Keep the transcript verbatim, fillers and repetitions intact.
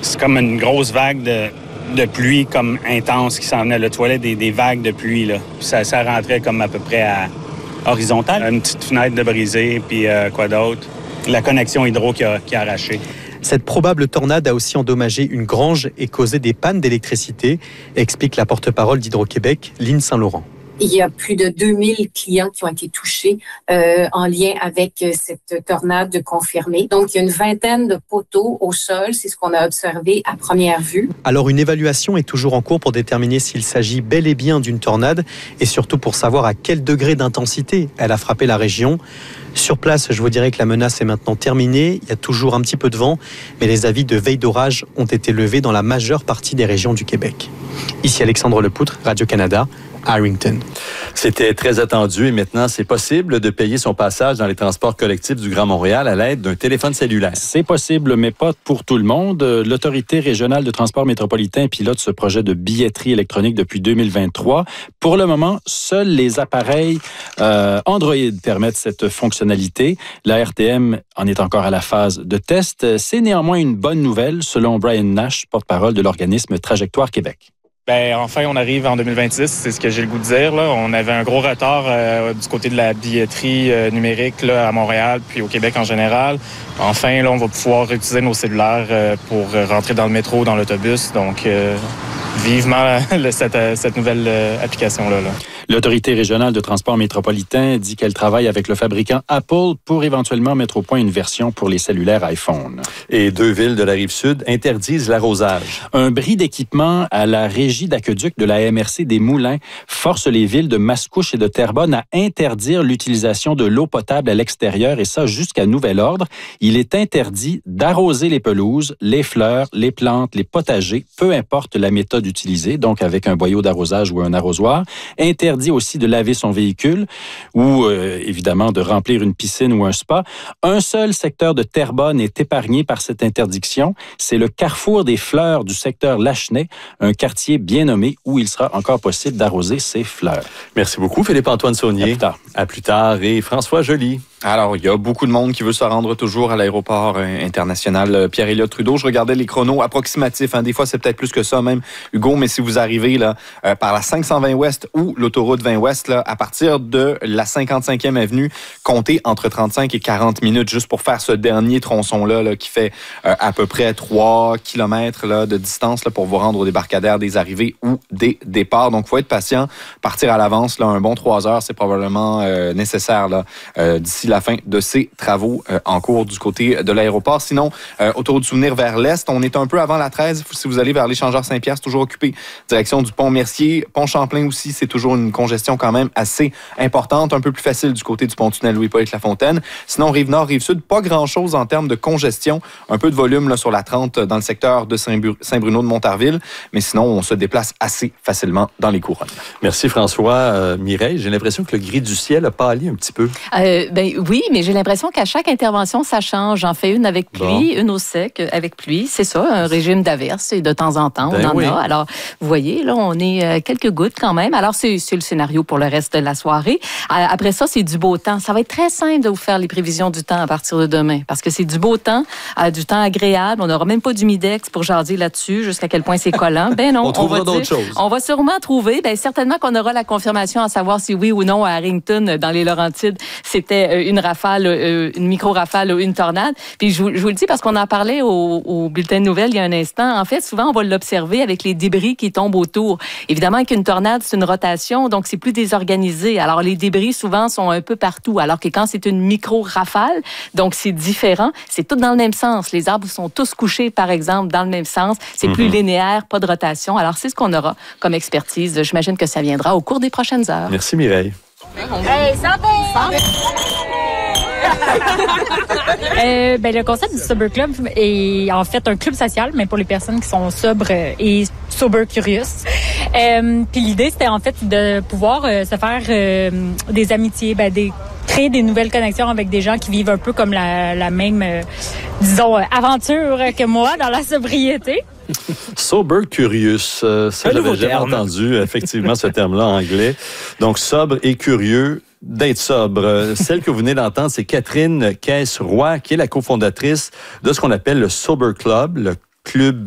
c'est comme une grosse vague de, de pluie comme intense qui s'en venait. Le toilet des, des vagues de pluie, là. Puis ça, ça rentrait comme à peu près à horizontale. Une petite fenêtre de brisée, puis euh, quoi d'autre? La connexion hydro qui a, qui a arraché. Cette probable tornade a aussi endommagé une grange et causé des pannes d'électricité, explique la porte-parole d'Hydro-Québec, Lynne Saint-Laurent. Il y a plus de deux mille clients qui ont été touchés euh, en lien avec cette tornade confirmée. Donc, il y a une vingtaine de poteaux au sol. C'est ce qu'on a observé à première vue. Alors, une évaluation est toujours en cours pour déterminer s'il s'agit bel et bien d'une tornade et surtout pour savoir à quel degré d'intensité elle a frappé la région. Sur place, je vous dirais que la menace est maintenant terminée. Il y a toujours un petit peu de vent, mais les avis de veille d'orage ont été levés dans la majeure partie des régions du Québec. Ici Alexandre Lepoutre, Radio-Canada. Harrington. C'était très attendu et maintenant, c'est possible de payer son passage dans les transports collectifs du Grand Montréal à l'aide d'un téléphone cellulaire. C'est possible, mais pas pour tout le monde. L'Autorité régionale de transport métropolitain pilote ce projet de billetterie électronique depuis deux mille vingt-trois. Pour le moment, seuls les appareils euh, Android permettent cette fonctionnalité. La R T M en est encore à la phase de test. C'est néanmoins une bonne nouvelle, selon Brian Nash, porte-parole de l'organisme Trajectoire Québec. Bien, enfin, on arrive en deux mille vingt-six, c'est ce que j'ai le goût de dire. Là. On avait un gros retard euh, du côté de la billetterie euh, numérique là, à Montréal, puis au Québec en général. Enfin, là, on va pouvoir utiliser nos cellulaires euh, pour rentrer dans le métro, dans l'autobus. Donc, euh, vivement là, cette, cette nouvelle euh, application-là. Là. L'Autorité régionale de transport métropolitain dit qu'elle travaille avec le fabricant Apple pour éventuellement mettre au point une version pour les cellulaires iPhone. Et deux villes de la Rive-Sud interdisent l'arrosage. Un bris d'équipement à la régie d'aqueduc de la M R C des Moulins force les villes de Mascouche et de Terrebonne à interdire l'utilisation de l'eau potable à l'extérieur, et ça jusqu'à nouvel ordre. Il est interdit d'arroser les pelouses, les fleurs, les plantes, les potagers, peu importe la méthode utilisée, donc avec un boyau d'arrosage ou un arrosoir. Interdit aussi de laver son véhicule ou euh, évidemment de remplir une piscine ou un spa. Un seul secteur de Terrebonne est épargné par cette interdiction. C'est le carrefour des fleurs du secteur Lachenay, un quartier bien nommé où il sera encore possible d'arroser ses fleurs. Merci beaucoup, Philippe-Antoine Saunier. À plus tard. À plus tard. Et François Joly. Alors, il y a beaucoup de monde qui veut se rendre toujours à l'aéroport international Pierre-Éliott Trudeau. Je regardais les chronos approximatifs. Hein. Des fois, c'est peut-être plus que ça même, Hugo. Mais si vous arrivez là euh, par la cinq cent vingt Ouest ou l'autoroute vingt Ouest, là, à partir de la cinquante-cinquième avenue, comptez entre trente-cinq et quarante minutes juste pour faire ce dernier tronçon-là là, qui fait euh, à peu près trois kilomètres là, de distance là, pour vous rendre au débarcadère des arrivées ou des départs. Donc, il faut être patient. Partir à l'avance, là, un bon trois heures, c'est probablement euh, nécessaire là, euh, d'ici la fin de ces travaux euh, en cours du côté de l'aéroport. Sinon, euh, autoroute du souvenir vers l'est, on est un peu avant la treize. Si vous allez vers l'échangeur Saint-Pierre, c'est toujours occupé. Direction du pont Mercier. Pont Champlain aussi, c'est toujours une congestion quand même assez importante. Un peu plus facile du côté du pont-tunnel Louis-Polyte Lafontaine. Sinon, Rive-Nord, Rive-Sud, pas grand-chose en termes de congestion. Un peu de volume là, sur la trente dans le secteur de Saint-Bruno de Montarville. Mais sinon, on se déplace assez facilement dans les couronnes. Merci François. Euh, Mireille, j'ai l'impression que le gris du ciel a pâli un petit peu. Euh, ben, oui, mais j'ai l'impression qu'à chaque intervention, ça change. J'en fais une avec pluie, bon. Une au sec avec pluie. C'est ça, un régime d'averse. Et de temps en temps, ben on en oui. a. Alors, vous voyez, là, on est euh, quelques gouttes quand même. Alors, c'est, c'est le scénario pour le reste de la soirée. Euh, après ça, c'est du beau temps. Ça va être très simple de vous faire les prévisions du temps à partir de demain. Parce que c'est du beau temps, euh, du temps agréable. On n'aura même pas d'humidex pour jaser là-dessus, jusqu'à quel point c'est collant. Ben non, on, on va d'autres dire, choses. On va sûrement trouver. Ben, certainement qu'on aura la confirmation à savoir si oui ou non à Harrington, dans les Laurentides, c'était une rafale, une micro-rafale ou une tornade. Puis je vous, je vous le dis parce qu'on en parlait au, au bulletin de nouvelles il y a un instant. En fait, souvent, on va l'observer avec les débris qui tombent autour. Évidemment qu'une tornade, c'est une rotation, donc c'est plus désorganisé. Alors, les débris, souvent, sont un peu partout. Alors que quand c'est une micro-rafale, donc c'est différent. C'est tout dans le même sens. Les arbres sont tous couchés, par exemple, dans le même sens. C'est mm-hmm. plus linéaire, pas de rotation. Alors, c'est ce qu'on aura comme expertise. J'imagine que ça viendra au cours des prochaines heures. Merci, Mireille. Hey, santé! Santé! euh, ben, le concept du Sober Club est en fait un club social, mais pour les personnes qui sont sobres et sober curious. Euh, Puis l'idée, c'était en fait de pouvoir euh, se faire euh, des amitiés, ben, des créer des nouvelles connexions avec des gens qui vivent un peu comme la, la même, euh, disons, euh, aventure que moi dans la sobriété. Sober curious, euh, ça, j'avais jamais entendu, effectivement, ce terme-là en anglais. Donc, sobre et curieux d'être sobre. Celle que vous venez d'entendre, c'est Catherine Caisse-Roy, qui est la cofondatrice de ce qu'on appelle le Sober Club, le club